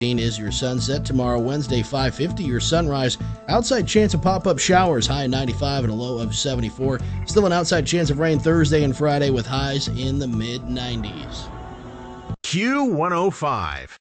Is your sunset. Tomorrow, Wednesday, 5:50, your sunrise. Outside chance of pop-up showers, high 95 and a low of 74. Still an outside chance of rain Thursday and Friday with highs in the mid-90s. Q105.